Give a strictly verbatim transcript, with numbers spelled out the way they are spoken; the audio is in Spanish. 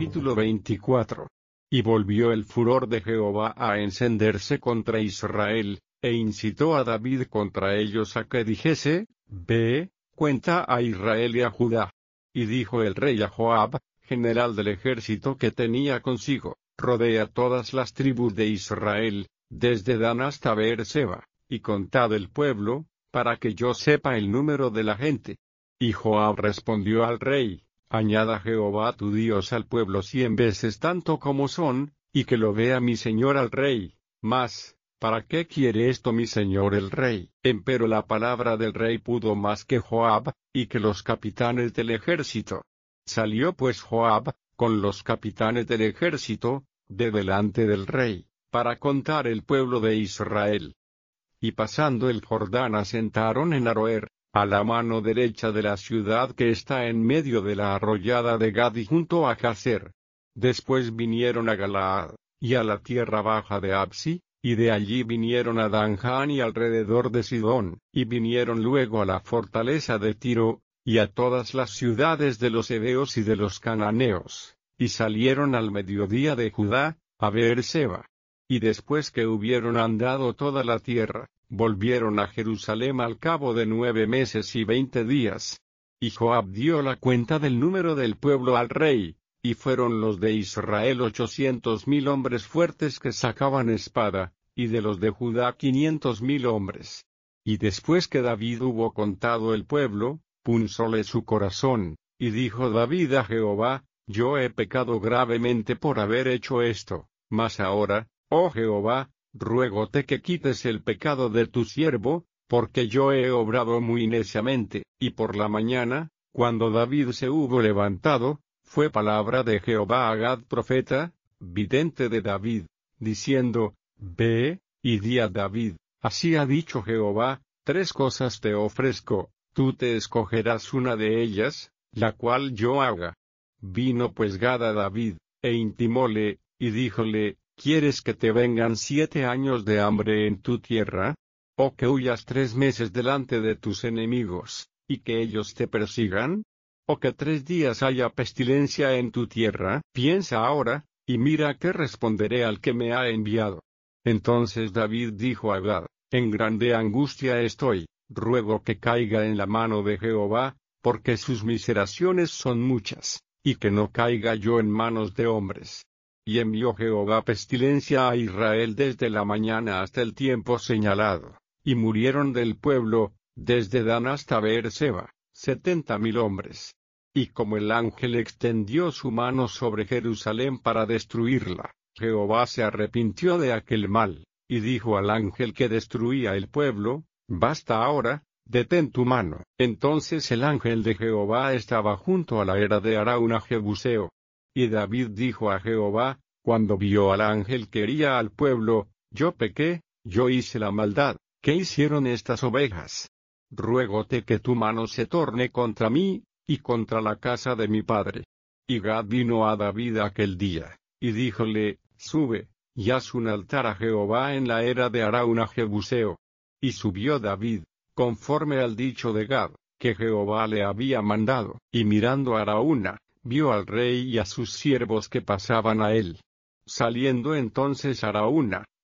Capítulo veinticuatro. Y volvió el furor de Jehová a encenderse contra Israel, e incitó a David contra ellos a que dijese: Ve, cuenta a Israel y a Judá. Y dijo el rey a Joab, general del ejército que tenía consigo: Rodea todas las tribus de Israel, desde Dan hasta Beerseba, y contad el pueblo, para que yo sepa el número de la gente. Y Joab respondió al rey: Añada Jehová tu Dios al pueblo cien veces tanto como son, y que lo vea mi señor al rey. Mas, ¿para qué quiere esto mi señor el rey? Empero la palabra del rey pudo más que Joab, y que los capitanes del ejército. Salió pues Joab, con los capitanes del ejército, de delante del rey, para contar el pueblo de Israel. Y pasando el Jordán asentaron en Aroer, a la mano derecha de la ciudad que está en medio de la arroyada de Gad y junto a Jazer. Después vinieron a Galaad, y a la tierra baja de Absi, y de allí vinieron a Danján y alrededor de Sidón, y vinieron luego a la fortaleza de Tiro, y a todas las ciudades de los heveos y de los cananeos, y salieron al mediodía de Judá, a Beerseba. Y después que hubieron andado toda la tierra, volvieron a Jerusalén al cabo de nueve meses y veinte días. Y Joab dio la cuenta del número del pueblo al rey, y fueron los de Israel ochocientos mil hombres fuertes que sacaban espada, y de los de Judá quinientos mil hombres. Y después que David hubo contado el pueblo, punzóle su corazón, y dijo David a Jehová: Yo he pecado gravemente por haber hecho esto, mas ahora, oh Jehová, ruégote que quites el pecado de tu siervo, porque yo he obrado muy neciamente. Y por la mañana, cuando David se hubo levantado, fue palabra de Jehová a Gad profeta, vidente de David, diciendo: Ve, y di a David: Así ha dicho Jehová, tres cosas te ofrezco, tú te escogerás una de ellas, la cual yo haga. Vino pues Gad a David, e intimóle, y díjole: ¿Quieres que te vengan siete años de hambre en tu tierra? ¿O que huyas tres meses delante de tus enemigos, y que ellos te persigan? ¿O que tres días haya pestilencia en tu tierra? Piensa ahora, y mira qué responderé al que me ha enviado. Entonces David dijo a Gad: En grande angustia estoy, ruego que caiga en la mano de Jehová, porque sus miseraciones son muchas, y que no caiga yo en manos de hombres. Y envió Jehová pestilencia a Israel desde la mañana hasta el tiempo señalado, y murieron del pueblo, desde Dan hasta Beerseba, setenta mil hombres. Y como el ángel extendió su mano sobre Jerusalén para destruirla, Jehová se arrepintió de aquel mal, y dijo al ángel que destruía el pueblo: Basta ahora, detén tu mano. Entonces el ángel de Jehová estaba junto a la era de Arauna Jebuseo. Y David dijo a Jehová, cuando vio al ángel que hería al pueblo: Yo pequé, yo hice la maldad. ¿Qué hicieron estas ovejas? Ruégote que tu mano se torne contra mí, y contra la casa de mi padre. Y Gad vino a David aquel día, y díjole: Sube, y haz un altar a Jehová en la era de Arauna Jebuseo. Y subió David, conforme al dicho de Gad, que Jehová le había mandado, y mirando a Arauna, vio al rey y a sus siervos que pasaban a él. Saliendo entonces Arauna,